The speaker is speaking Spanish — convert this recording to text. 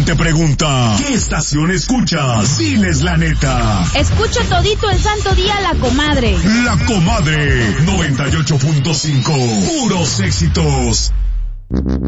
te pregunta, ¿qué estación escuchas? Diles la neta. Escucho todito el santo día La Comadre. La Comadre 98.5. Puros éxitos.